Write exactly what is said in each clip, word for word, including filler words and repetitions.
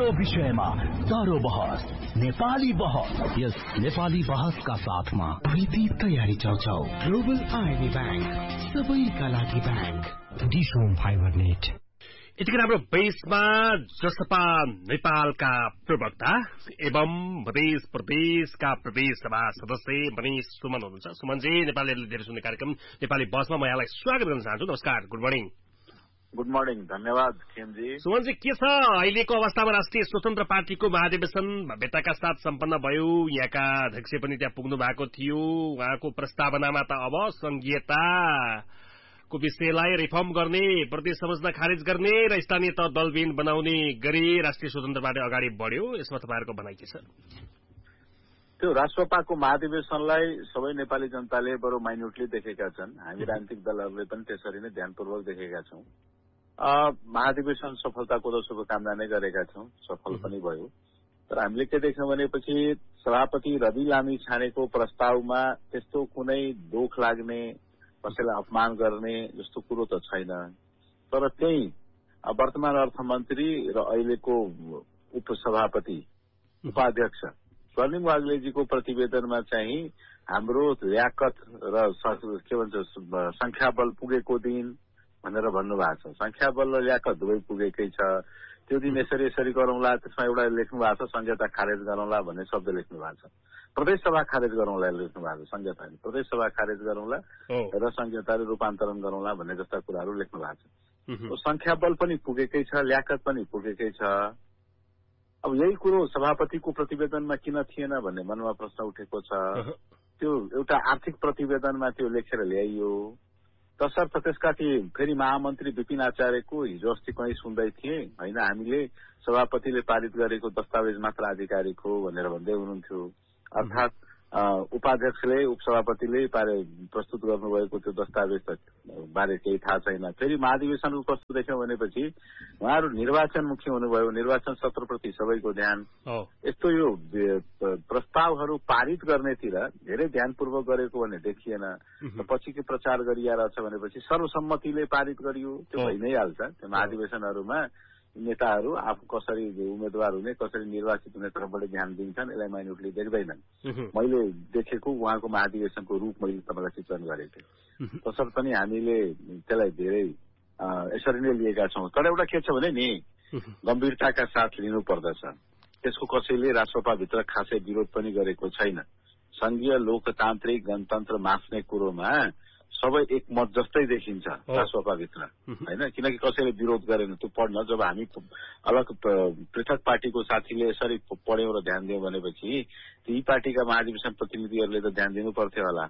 विषयमा चाँडो बहस, नेपाली बहस। यस नेपाली बहसका साथमा विधि तयारी चाउचाउ, ग्लोबल आइबी ब्याङ्क, सबैका लागि ब्याङ्क, डिसोम फाइबर नेट। यतिकै हाम्रो बेसमा जसपा नेपालका प्रवक्ता एवं मधेस प्रदेशका प्रदेश सभा सदस्य मनिष सुमन हुनुहुन्छ। सुमनजी, नेपालीहरूले धेरै सुन्ने कार्यक्रम नेपाली बसमा म यहाँलाई स्वागत गर्न चाहन्छु। नमस्कार, गुड मर्निङ। गुड मर्निङ, धन्यवाद खेमजी। सुमनजी, के छ अहिलेको अवस्थामा? राष्ट्रिय स्वतन्त्र पार्टीको महाधिवेशन भव्यताका साथ सम्पन्न भयो। यहाँका अध्यक्ष पनि त्यहाँ पुग्नु भएको थियो। उहाँको प्रस्तावनामा त अब संघीयता को विषयलाई रिफर्म गर्ने, प्रदेश संरचना खारेज गर्ने र स्थानीय तह दलविहीन बनाउने गरी राष्ट्रिय स्वतन्त्र पार्टी अगाडि बढ्यो। यसमा तपाईँहरूको भनाइ के छ? त्यो राष्ट्रपाको महाधिवेशनलाई सबै नेपाली जनताले बरु माइन्युटली देखेका छन्। हामी राजनीतिक दलहरूले पनि त्यसरी नै ध्यानपूर्वक देखेका छौं। महाधिवेशन सफलताको त शुभकामना नै गरेका छौं, सफल पनि भयो। तर हामीले के देख्यौं भनेपछि सभापति रवि लामी छानेको प्रस्तावमा त्यस्तो कुनै दोख लाग्ने, कसैलाई अपमान गर्ने जस्तो कुरो त छैन। तर त्यही वर्तमान अर्थमन्त्री र अहिलेको उपसभापति उपाध्यक्ष स्वर्णिम वाग्लेजीको प्रतिवेदनमा चाहिँ हाम्रो ल्याकत र के भन्छ संख्याबल पुगेको दिन भनेर भन्नुभएको छ। संख्याबल र ल्याकत दुवै पुगेकै छ। त्यो दिन यसरी यसरी गरौँला, त्यसमा एउटा लेख्नु भएको छ संहिता खारेज गरौँला भन्ने शब्द लेख्नु भएको छ। प्रदेश सभा खारेज गरौँला लेख्नु भएको छ, संहिता प्रदेश सभा खारेज गरौँला र संहिताले रूपान्तरण गरौँला भन्ने जस्ता कुराहरू लेख्नु भएको छ। संख्याबल पनि पुगेकै छ, ल्याकत पनि पुगेकै छ। अब यही कुरो सभापतिको प्रतिवेदनमा किन थिएन भन्ने मनमा प्रश्न उठेको छ। त्यो एउटा आर्थिक प्रतिवेदनमा त्यो लेखेर ल्याइयो। तसर्थ त्यसका ती फेरि महामन्त्री विपिन आचार्यको हिजो अस्ति कहीँ सुन्दै थिए, होइन हामीले सभापतिले पारित गरेको दस्तावेज मात्र आधिकारिक हो भनेर भन्दै हुनुहुन्थ्यो। अर्थात् उपाध्यक्षले उपसभापतिले प्रस्तुत गर्नुभएको त्यो दस्तावेज बारे केही थाहा छैन। फेरि महाधिवेशनको कस्तो देख्यौँ भनेपछि उहाँहरू निर्वाचन मुखी हुनुभयो, निर्वाचन सत्रप्रति सबैको ध्यान। यस्तो यो प्रस्तावहरू पारित गर्नेतिर धेरै ध्यानपूर्वक गरेको भन्ने देखिएन। पछि के प्रचार गरिरहेछ भनेपछि सर्वसम्मतिले पारित गरियो, त्यो भइ नै हाल्छ। त्यो महाधिवेशनहरूमा नेताहरू आफू कसरी उम्मेद्वार हुने, कसरी निर्वाचित हुने तर्फ बढी ध्यान दिन्छन्, यसलाई माइन्युटली देख्दैनन्। मैले देखेको उहाँको महाधिवेशनको रूप मैले तपाईँलाई चित्रण गरेको थिएँ। तसर्थ पनि हामीले त्यसलाई धेरै यसरी नै लिएका छौँ। तर एउटा के छ भने नि, गम्भीरताका साथ लिनु पर्दछ। त्यसको कसैले राष्ट्रपाभित्र खासै विरोध पनि गरेको छैन। संघीय लोकतान्त्रिक गणतन्त्र मास्ने कुरोमा सबै एकमत जस्तै देखिन्छ राष्ट्रपाभित्र, होइन? किनकि कसैले विरोध गरेन। त्यो पढ्न जब हामी अलग पृथक पार्टीको साथीले यसरी पढ्यौं र ध्यान दियौं भनेपछि ती पार्टीका महाधिवेशन प्रतिनिधिहरूले त ध्यान दिनु पर्थ्यो होला।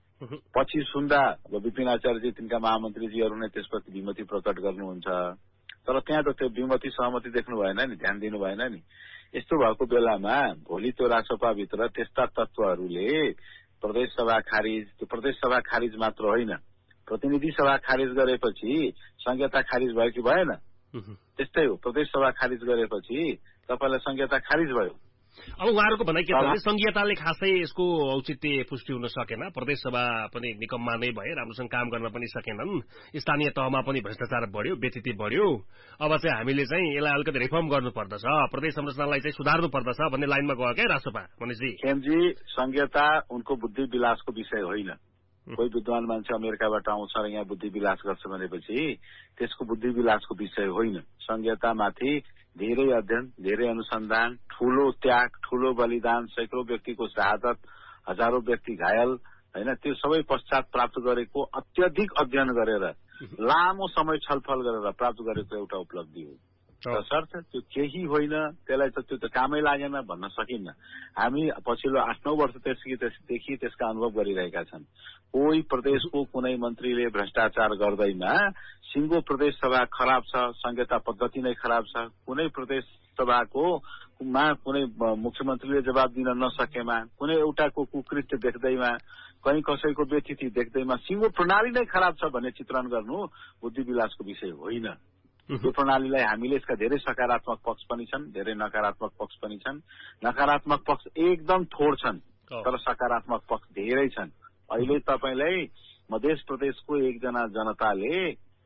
पछि सुन्दा अब विपिन आचार्यजी, तिनका महामन्त्रीजीहरू नै त्यसप्रति विमति प्रकट गर्नुहुन्छ। तर त्यहाँ त त्यो विमति सहमति देख्नु भएन नि, ध्यान दिनु भएन नि। यस्तो भएको बेलामा भोलि त्यो राष्ट्रपाभित्र त्यस्ता तत्त्वहरूले प्रदेश सभा खारिज, त्यो प्रदेश सभा खारिज मात्र होइन, प्रतिनिधि सभा खारिज गरेपछि संहिता खारिज भयो कि भएन? त्यस्तै हो, प्रदेश सभा खारिज गरेपछि तपाईँलाई संहिता खारिज भयो। अब उहाँहरूको भनाइ के छ भने संघीयताले खासै यसको औचित्य पुष्टि हुन सकेन, प्रदेश सभा पनि निकममा नै भए, राम्रोसँग काम गर्न पनि सकेनन्, स्थानीय तहमा पनि भ्रष्टाचार बढ्यो, व्यतिथि बढ्यो। अब चाहिँ हामीले चाहिँ यसलाई अलिकति रिफर्म गर्नुपर्दछ, प्रदेश संरचनालाई चाहिँ सुधार्नु पर्दछ भन्ने लाइनमा गयो क्या राष्ट्रपा मनिषजी? खेमजी, संघीयता उनको बुद्धि विलासको विषय होइन। कोही विद्वान मान्छे अमेरिकाबाट आउँछ र यहाँ बुद्धि विलास गर्छ भनेपछि त्यसको बुद्धि विलासको विषय होइन। संघीयतामाथि धेरै अध्ययन, धेरै अनुसन्धान, ठूलो त्याग, ठूलो बलिदान, सैकौं व्यक्तिको शहादत, हजारौं व्यक्ति घायल, होइन? त्यो सबै पश्चात प्राप्त गरेको अत्यधिक अध्ययन गरेर लामो समय छलफल गरेर प्राप्त गरेको एउटा उपलब्धि हो। तसर्थ त्यो केही होइन, त्यसलाई त त्यो त कामै लागेन भन्न सकिन्न। हामी पछिल्लो आठ नौ वर्ष त्यसदेखि त्यसका अनुभव गरिरहेका छन्। कोही प्रदेशको कुनै मन्त्रीले भ्रष्टाचार गर्दैमा सिङ्गो प्रदेश सभा खराब छ, संहिता पद्धति नै खराब छ, कुनै प्रदेश सभाको मा कुनै मुख्यमन्त्रीले जवाब दिन नसकेमा, कुनै एउटाको कुकृत्य देख्दैमा, कहीँ कसैको व्यतिथि देख्दैमा सिङ्गो प्रणाली नै खराब छ भन्ने चित्रण गर्नु बुद्धि विलासको विषय होइन। यो प्रणालीलाई हामीले यसका धेरै सकारात्मक पक्ष पनि छन्, धेरै नकारात्मक पक्ष पनि छन्। नकारात्मक पक्ष एकदम थोर छन्, तर सकारात्मक पक्ष धेरै छन्। अहिले तपाईँलाई मध्य प्रदेशको एकजना जनताले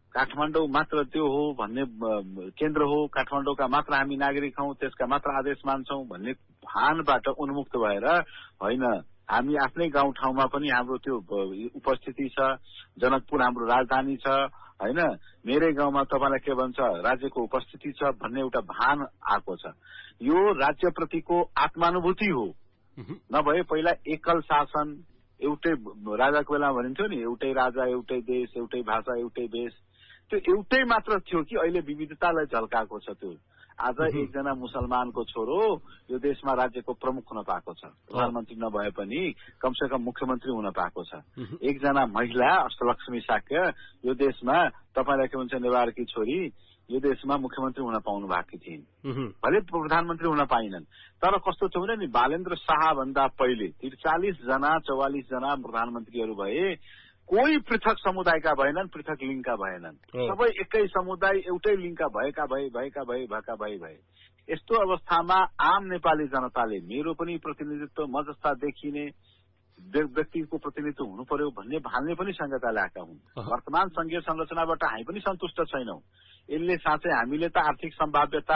काठमाडौँ मात्र त्यो हो भन्ने केन्द्र हो, काठमाडौँका मात्र हामी नागरिक हौं, त्यसका मात्र आदेश मान्छौं भन्ने भानबाट उन्मुक्त भएर होइन, हामी आफ्नै गाउँठाउँमा पनि हाम्रो त्यो उपस्थिति छ, जनकपुर हाम्रो राजधानी छ होइन, मेरै गाउँमा तपाईँलाई के भन्छ राज्यको उपस्थिति छ भन्ने एउटा भान आएको छ। यो राज्यप्रतिको आत्मानुभूति हो। नभए पहिला एकल शासन, एउटै राजाको बेलामा भनिन्थ्यो नि, एउटै राजा एउटै देश, एउटै भाषा एउटै देश, त्यो एउटै मात्र थियो कि अहिले विविधतालाई झल्काएको छ। त्यो आज एकजना मुसलमानको छोरो यो देशमा राज्यको प्रमुख हुन पाएको छ, प्रधानमन्त्री नभए पनि कमसे कम मुख्यमन्त्री हुन पाएको छ। एकजना महिला अष्टलक्ष्मी शाक्य यो देशमा तपाईँलाई के भन्छ नेवारकी छोरी यो देशमा मुख्यमन्त्री हुन पाउनु भएको थिइन्, भले प्रधानमन्त्री हुन पाइनन्। तर कस्तो छ भने नि बालेन्द्र शाह भन्दा पहिले त्रिचालिस जना चौवालिस जना प्रधानमन्त्रीहरू भए, कोही पृथक समुदायका भएनन्, पृथक लिङ्गका भएनन्, सबै एकै समुदाय एउटै लिङ्गका भएका भए भएका भए भएका भए भए यस्तो अवस्थामा आम नेपाली जनताले मेरो पनि प्रतिनिधित्व म जस्ता देखिने व्यक्तिको प्रतिनिधित्व हुनु पर्यो भन्ने भाल्ने पनि संहिता ल्याएका हुन्। वर्तमान संघीय संरचनाबाट हामी पनि सन्तुष्ट छैनौं। यसले साँच्चै हामीले त आर्थिक सम्भाव्यता,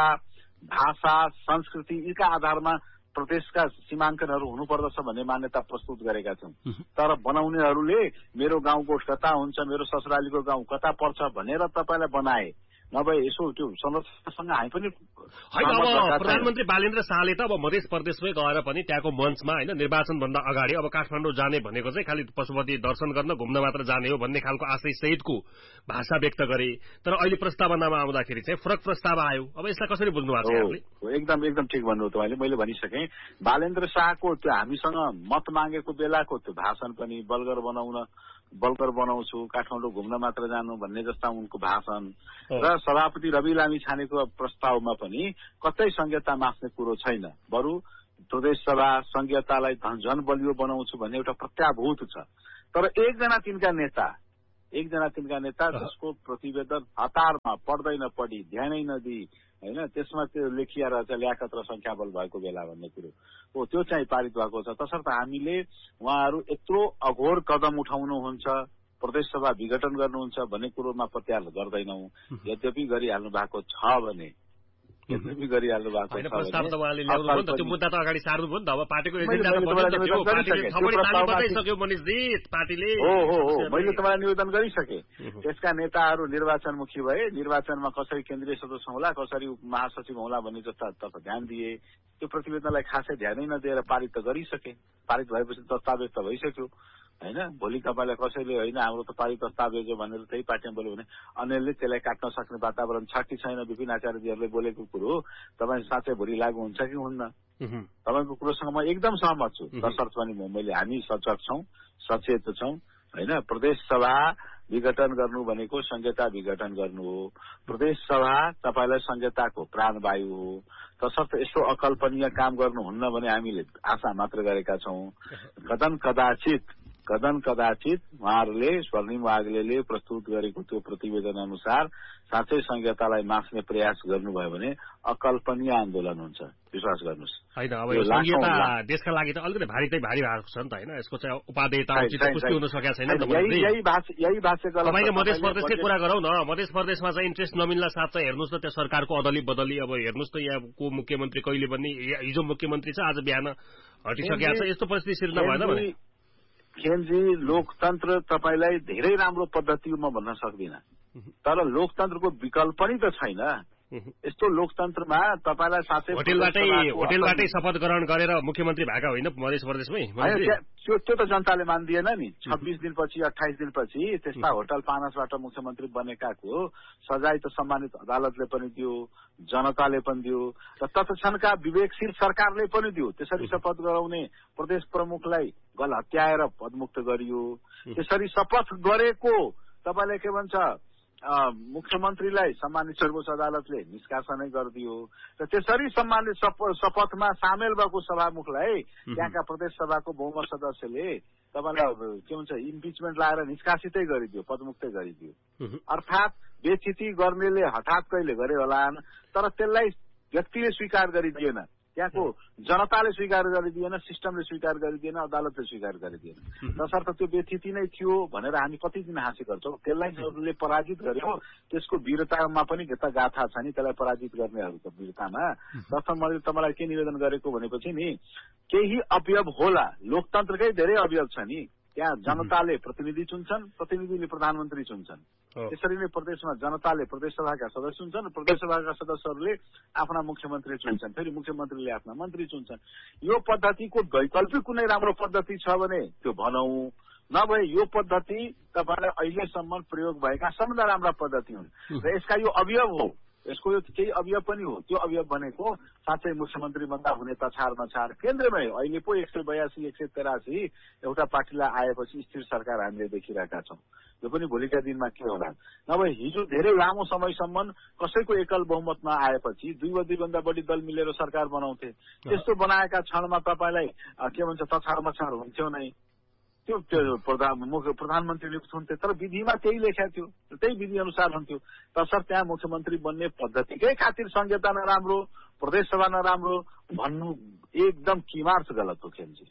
भाषा, संस्कृति यीका आधारमा प्रदेशका सीमाङ्कनहरू हुनुपर्दछ भन्ने मान्यता प्रस्तुत गरेका छौं। तर बनाउनेहरूले मेरो गाउँको कता हुन्छ, मेरो ससुरालीको गाउँ कता पर्छ भनेर तपाईँलाई बनाए, नभए यसो त्यो संरचनासँग हामी पनि होइन। अब प्रधानमन्त्री बालेन्द्र शाहले त अब मध्य प्रदेशमै गएर पनि त्यहाँको मञ्चमा होइन निर्वाचन भन्दा अगाडि अब काठमाडौँ जाने भनेको चाहिँ खालि पशुपति दर्शन गर्न घुम्न मात्र जाने हो भन्ने खालको आशय सहितको भाषा व्यक्त गरे। तर अहिले प्रस्तावनामा आउँदाखेरि चाहिँ फरक प्रस्ताव आयो। अब यसलाई कसरी बुझ्नु भएको छ यहाँले? एकदम एकदम ठिक भन्नु तपाईँले। मैले भनिसकेँ बालेन्द्र शाहको त्यो हामीसँग मत मागेको बेलाको त्यो भाषण पनि बलगर बनाउन बलकर बनाउँछु, काठमाडौँ घुम्न मात्र जानु भन्ने जस्ता उनको भाषण र सभापति रवि लामी छानेको प्रस्तावमा पनि कतै संहिता मास्ने कुरो छैन। बरु प्रदेश सभा संहितालाई झन बलियो बनाउँछु भन्ने एउटा प्रत्याभूत छ। तर एकजना तिनका नेता एकजना तिनका नेता जसको प्रतिवेदन हतारमा पढ्दैन पढी ध्यानै नदिई होइन, त्यसमा त्यो लेखिया रहेछ ल्याकत र संख्याबल भएको बेला भन्ने कुरो हो, त्यो चाहिँ पारित भएको छ। तसर्थ हामीले उहाँहरू यत्रो अघोर कदम उठाउनुहुन्छ, प्रदेश सभा विघटन गर्नुहुन्छ भन्ने कुरोमा प्रत्याहार गर्दैनौं। यद्यपि गरिहाल्नु भएको छ भने यद्यपि गरिहाल्नु भएको छ प्रस्ताव त उहाँले ल्याउनु भयो नि त, त्यो मुद्दा त अगाडि सार्नु भयो नि त। अब पार्टीको एजेन्डा त बनिसक्यो, पार्टीले थपडी ताली बजाइसक्यो मनिषजी, पार्टीले हो हो हो मैले तपाईँलाई निवेदन गरिसकेँ। त्यसका नेताहरू निर्वाचनमुखी भए, निर्वाचनमा कसरी केन्द्रीय सदस्य होला, कसरी महासचिव होला भन्ने जस्ता तर्फ ध्यान दिए। त्यो प्रतिवेदनलाई खासै ध्यानै नदिएर पारित त गरिसके। पारित भएपछि दस्तावेज त भइसक्यो होइन। भोलि तपाईँलाई कसैले होइन हाम्रो त पारित दस्तावेज हो भनेर त्यही पार्टीमा बोल्यो भने अन्यले त्यसलाई काट्न सक्ने वातावरण छ कि छैन? विपिन आचार्यजीहरूले बोलेको कुरो तपाईँ साँच्चै भोलि लागू हुन्छ कि हुन्न? तपाईँको कुरोसँग म एकदम सहमत छु। तसर्थ पनि मैले हामी सचेत छौं सचेत छौं होइन। प्रदेश सभा विघटन गर्नु भनेको संहिता विघटन गर्नु हो। प्रदेश सभा तपाईँलाई संहिताको प्राणवायु हो। तसर्थ यस्तो अकल्पनीय काम गर्नुहुन्न भने हामीले आशा मात्र गरेका छौं। कदन कदाचित कदन कदाचित उहाँहरूले स्वर्णिम वाग्लेले प्रस्तुत गरेको त्यो प्रतिवेदन अनुसार साँच्चै संहितालाई मास्ने प्रयास गर्नुभयो भने अकल्पनीय आन्दोलन हुन्छ, विश्वास गर्नुहोस्। होइन अब यो संहिता देशका लागि त अलिकति भारी चाहिँ भारी भएको छ नि त होइन। यसको चाहिँ उपादेयता उचित पुष्टि हुन सकेको छैन नि त। यही भाषा यही भाषा तपाईँको मध्य प्रदेशकै कुरा गरौँ न। मध्य प्रदेशमा चाहिँ इन्ट्रेस्ट नमिल्ला साथ चाहिँ हेर्नुहोस् न त्यहाँ सरकारको अदली बदली। अब हेर्नुहोस् त यहाँको मुख्यमन्त्री कहिले पनि हिजो मुख्यमन्त्री छ आज बिहान हटिसकेको छ। यस्तो परिस्थिति सिर्जना भएन भने खेलजी लोकतन्त्र तपाईँलाई धेरै राम्रो पद्धति म भन्न सक्दिनँ, तर लोकतन्त्रको विकल्प पनि त छैन। यस्तो लोकतन्त्रमा तपाईँलाई साथै होटेलबाटै होटेलबाटै शपथ ग्रहण गरेर मुख्यमन्त्री भएका होइन मध्य प्रदेशमै? त्यो त्यो त जनताले मान्दिएन नि। छब्बीस दिनपछि अठाइस दिनपछि त्यस्ता होटल पानसबाट मुख्यमन्त्री बनेकाको सजाय त सम्मानित अदालतले पनि दियो, जनताले पनि दियो र तत्क्षणका विवेकशील सरकारले पनि दियो। त्यसरी शपथ गराउने प्रदेश प्रमुखलाई गल हत्याएर पदमुक्त गरियो। त्यसरी शपथ गरेको तपाईँले के भन्छ मुख्यमन्त्रीलाई सम्मानित सर्वोच्च अदालतले निष्कासनै गरिदियो र त्यसरी सम्मानित शपथमा सामेल भएको सभामुखलाई त्यहाँका प्रदेश सभाको बहुमत सदस्यले तपाईँलाई के भन्छ इम्पिचमेन्ट लाएर निष्कासितै गरिदियो, पदमुक्तै गरिदियो। अर्थात् बेथिति गर्नेले हठात कहिले गरे होलान्, तर त्यसलाई व्यक्तिले स्वीकार गरिदिएन। त्यहाँको जनताले स्वीकार गरिदिएन, सिस्टमले स्वीकार गरिदिएन, अदालतले स्वीकार गरिदिएन। तसर्थ त्यो व्यथिति नै थियो भनेर हामी कति दिन हाँसी गर्छौँ। त्यसलाई जसले पराजित गर्यो त्यसको वीरतामा पनि त गाथा छ नि, त्यसलाई पराजित गर्नेहरूको वीरतामा। तसर्थ मैले तपाईँलाई के निवेदन गरेको भनेपछि नि केही अवयव होला, लोकतन्त्रकै धेरै अवयव छ नि। त्यहाँ जनताले प्रतिनिधि चुन्छन्, प्रतिनिधिले प्रधानमन्त्री चुन्छन्। त्यसरी नै प्रदेशमा जनताले प्रदेश सभाका सदस्य चुन्छन्, प्रदेश सभाका सदस्यहरूले आफ्ना मुख्यमन्त्री चुन्छन्, फेरि मुख्यमन्त्रीले आफ्ना मन्त्री चुन्छन्। यो पद्धतिको वैकल्पिक कुनै राम्रो पद्धति छ भने त्यो भनौँ, नभए यो पद्धति तपाईँलाई अहिलेसम्म प्रयोग भएका सबभन्दा राम्रा पद्धति हुन् र यसका यो अवयव हो, यसको यो केही अवयव पनि हो। त्यो अवयव भनेको साँच्चै मुख्यमन्त्री भन्दा हुने तछार नछार केन्द्रमै अहिले पो एक सय बयासी एक सय तेरासी एउटा पार्टीलाई आएपछि स्थिर सरकार हामीले देखिरहेका छौँ। यो पनि भोलिका दिनमा के होला, नभए हिजो धेरै लामो समयसम्म कसैको एकल बहुमतमा आएपछि दुई वा दुईभन्दा बढी दल मिलेर सरकार बनाउँथे। त्यस्तो बनाएका क्षणमा तपाईँलाई के भन्छ तछार मछार हुन्थ्यो नै, त्यो प्रधान मुख्य प्रधानमन्त्री नियुक्त हुन्थे, तर विधिमा त्यही लेखेको थियो, त्यही विधि अनुसार हुन्थ्यो। तसर्थ त्यहाँ मुख्यमन्त्री बन्ने पद्धतिकै खातिर संहिता नराम्रो, प्रदेश सभा नराम्रो भन्नु एकदम किमार्थ गलत हो खेलजी।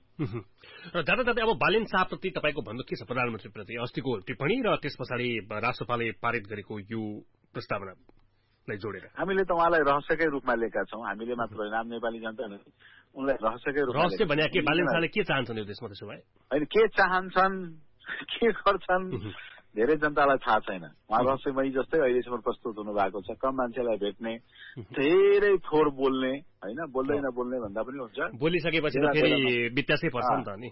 र जाँदा जाँदै अब बालिन शाहप्रति तपाईँको भन्नु के छ? प्रधानमन्त्रीप्रति अस्तिको टिप्पणी र त्यस पछाडि राष्ट्रपालले पारित गरेको यो प्रस्तावनालाई जोडेर हामीले त उहाँलाई रहस्यकै रूपमा लिएका छौँ। हामीले मात्र होइन, आम नेपाली जनता उनलाई रहस्यकै रूपमा। रहस्य भने के बालिन शाहले के चाहन्छन् यो देशमा त्यसो भए? होइन, के चाहन्छन् के गर्छन् धेरै जनतालाई थाहा छैन। उहाँ रहस्यमयी जस्तै अहिलेसम्म प्रस्तुत हुनु भएको छ। कम मान्छेलाई भेट्ने, धेरै थोर बोल्ने, होइन बोल्दै नबोल्ने भन्दा पनि हुन्छ, बोलिसकेपछि फेरि बित्यासै पर्छ नि त नि।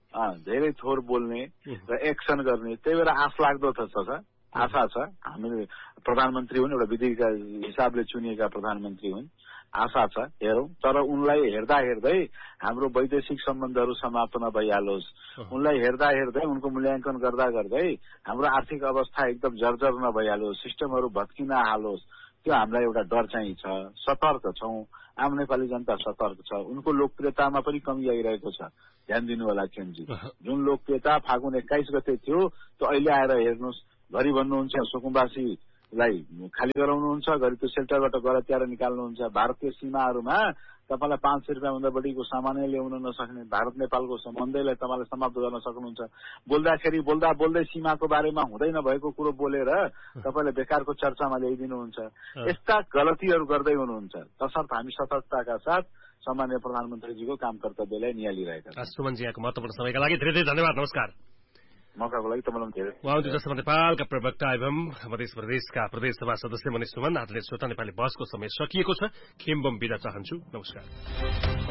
धेरै थोर बोल्ने र एक्सन गर्ने, त्यही भएर आश लाग्दो छ आशा छ। हामीले प्रधानमन्त्री हुन्, एउटा विधिका हिसाबले चुनिएका प्रधानमन्त्री हुन्, आशा छ हेरौँ। तर उनलाई हेर्दा हेर्दै हाम्रो वैदेशिक सम्बन्धहरू समाप्त नभइहालोस्, उनलाई हेर्दा हेर्दै उनको मूल्याङ्कन गर्दा गर्दै हाम्रो आर्थिक अवस्था एकदम जर्जर नभइहालोस्, सिस्टमहरू भत्किन हालोस्, त्यो हामीलाई एउटा डर चाहिँ छ। सतर्क छौँ, आम नेपाली जनता सतर्क छ। उनको लोकप्रियतामा पनि कमी आइरहेको छ, ध्यान दिनु होला खेमजी। जुन लोकप्रियता फागुन एक्काइस गते थियो त्यो अहिले आएर हेर्नुहोस्, घरि भन्नुहुन्छ सुकुम्बासीलाई खाली गराउनुहुन्छ, घरि त्यो सेल्टरबाट गलत्याएर निकाल्नुहुन्छ। भारतीय सीमाहरूमा तपाईँलाई पाँच सय रुपियाँ भन्दा बढीको सामान्य ल्याउन नसक्ने भारत नेपालको सम्बन्धलाई तपाईँले समाप्त गर्न सक्नुहुन्छ। बोल्दाखेरि बोल्दा बोल्दै सीमाको बारेमा हुँदै नभएको कुरो बोलेर तपाईँले बेकारको चर्चामा ल्याइदिनुहुन्छ। यस्ता गलतीहरू गर्दै हुनुहुन्छ। तसर्थ हामी सतर्कताका साथ सामान्य प्रधानमन्त्रीजीको काम कर्तव्यलाई निहालिरहेका छौँ। सुमनजी, यहाँको महत्त्वपूर्ण समयका लागि धेरै धेरै धन्यवाद। नमस्कार। मौकाको लागि तपाईँलाई धेरै उहाँ जसमा नेपालका प्रवक्ता एवं मध्य प्रदेशका प्रदेश सभा सदस्य मनिष सुमन। आदरणीय श्रोता, नेपाली बहसको समय सकिएको छ। खेमबम बिदा चाहन्छु। नमस्कार।